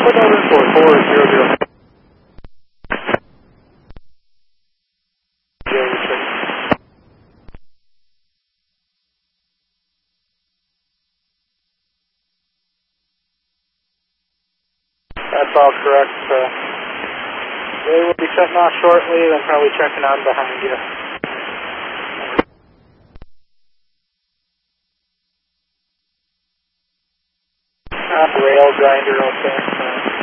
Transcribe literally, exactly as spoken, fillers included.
Put over for four zero zero. That's all correct. Uh, they will be setting off shortly, then probably checking on behind you. Uh, rail grinder, okay. Uh,